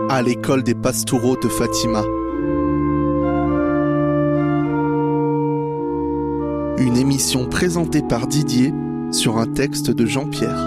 à l'école des Pastoureaux de Fatima. Une émission présentée par Didier sur un texte de Jean-Pierre.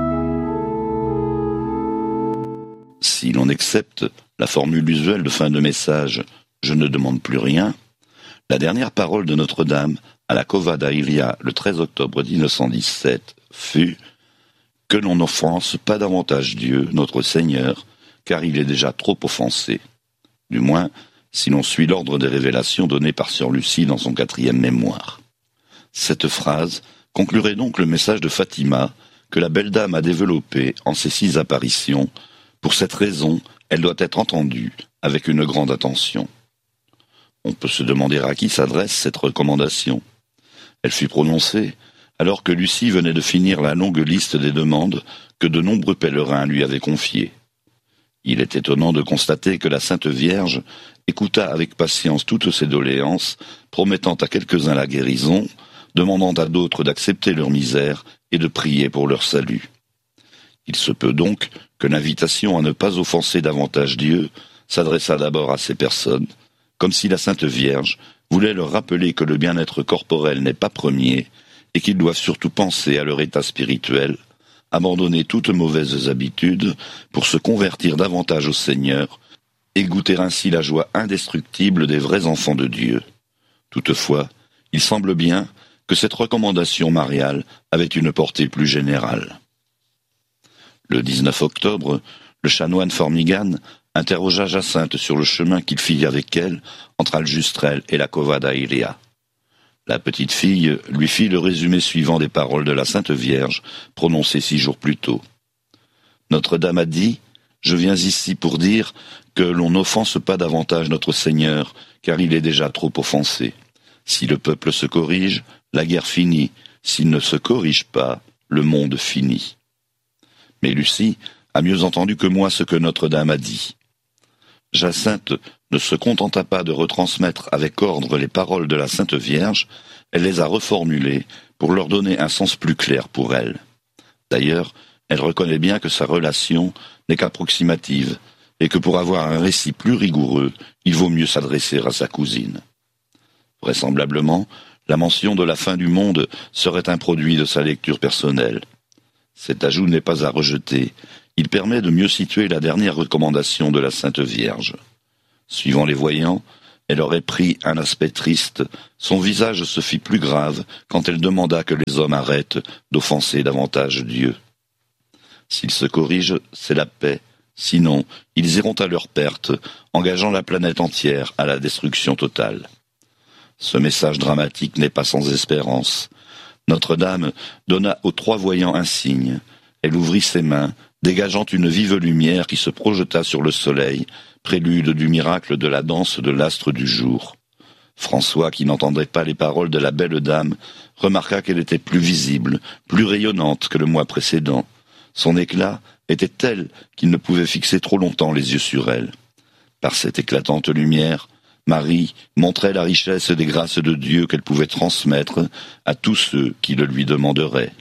Si l'on accepte la formule usuelle de fin de message « Je ne demande plus rien », la dernière parole de Notre-Dame à la Cova da Iria le 13 octobre 1917 fut « Que l'on n'offense pas davantage Dieu, notre Seigneur, car il est déjà trop offensé ». Du moins, si l'on suit l'ordre des révélations données par Sœur Lucie dans son 4e mémoire. Cette phrase conclurait donc le message de Fatima que la belle dame a développé en ses 6 apparitions. Pour cette raison, elle doit être entendue avec une grande attention. On peut se demander à qui s'adresse cette recommandation. Elle fut prononcée alors que Lucie venait de finir la longue liste des demandes que de nombreux pèlerins lui avaient confiées. Il est étonnant de constater que la Sainte Vierge écouta avec patience toutes ces doléances, promettant à quelques-uns la guérison, demandant à d'autres d'accepter leur misère et de prier pour leur salut. Il se peut donc que l'invitation à ne pas offenser davantage Dieu s'adressa d'abord à ces personnes, comme si la Sainte Vierge voulait leur rappeler que le bien-être corporel n'est pas premier et qu'ils doivent surtout penser à leur état spirituel, abandonner toutes mauvaises habitudes pour se convertir davantage au Seigneur et goûter ainsi la joie indestructible des vrais enfants de Dieu. Toutefois, il semble bien que cette recommandation mariale avait une portée plus générale. Le 19 octobre, le chanoine Formigan interrogea Jacinthe sur le chemin qu'il fit avec elle entre Aljustrel et la Cova da Iria. La petite fille lui fit le résumé suivant des paroles de la Sainte Vierge prononcées 6 jours plus tôt. Notre-Dame a dit « Je viens ici pour dire que l'on n'offense pas davantage notre Seigneur, car il est déjà trop offensé. Si le peuple se corrige, la guerre finit. S'il ne se corrige pas, le monde finit. » Mais Lucie a mieux entendu que moi ce que Notre-Dame a dit. Jacinthe ne se contenta pas de retransmettre avec ordre les paroles de la Sainte Vierge, elle les a reformulées pour leur donner un sens plus clair pour elle. D'ailleurs, elle reconnaît bien que sa relation n'est qu'approximative et que pour avoir un récit plus rigoureux, il vaut mieux s'adresser à sa cousine. Vraisemblablement, la mention de la fin du monde serait un produit de sa lecture personnelle. Cet ajout n'est pas à rejeter. Il permet de mieux situer la dernière recommandation de la Sainte Vierge. Suivant les voyants, elle aurait pris un aspect triste. Son visage se fit plus grave quand elle demanda que les hommes arrêtent d'offenser davantage Dieu. S'ils se corrigent, c'est la paix. Sinon, ils iront à leur perte, engageant la planète entière à la destruction totale. Ce message dramatique n'est pas sans espérance. Notre-Dame donna aux 3 voyants un signe. Elle ouvrit ses mains, dégageant une vive lumière qui se projeta sur le soleil, prélude du miracle de la danse de l'astre du jour. François, qui n'entendait pas les paroles de la belle dame, remarqua qu'elle était plus visible, plus rayonnante que le mois précédent. Son éclat était tel qu'il ne pouvait fixer trop longtemps les yeux sur elle. Par cette éclatante lumière, Marie montrait la richesse des grâces de Dieu qu'elle pouvait transmettre à tous ceux qui le lui demanderaient.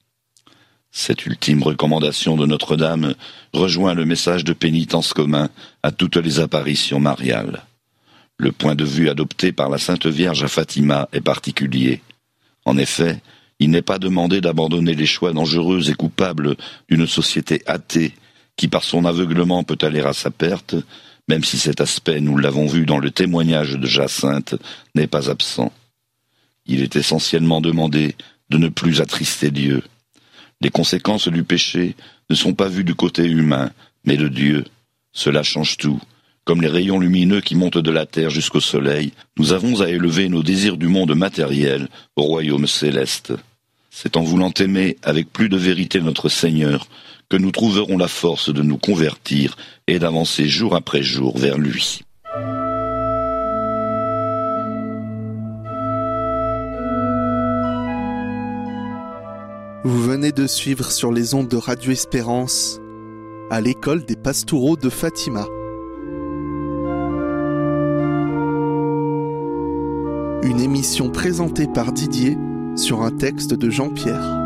Cette ultime recommandation de Notre-Dame rejoint le message de pénitence commun à toutes les apparitions mariales. Le point de vue adopté par la Sainte Vierge à Fatima est particulier. En effet, il n'est pas demandé d'abandonner les choix dangereux et coupables d'une société athée qui par son aveuglement peut aller à sa perte, même si cet aspect, nous l'avons vu dans le témoignage de Jacinthe, n'est pas absent. Il est essentiellement demandé de ne plus attrister Dieu. Les conséquences du péché ne sont pas vues du côté humain, mais de Dieu. Cela change tout. Comme les rayons lumineux qui montent de la terre jusqu'au soleil, nous avons à élever nos désirs du monde matériel au royaume céleste. C'est en voulant aimer avec plus de vérité notre Seigneur que nous trouverons la force de nous convertir et d'avancer jour après jour vers lui. Vous venez de suivre sur les ondes de Radio Espérance à l'école des Pastoureaux de Fatima. Une émission présentée par Didier sur un texte de Jean-Pierre.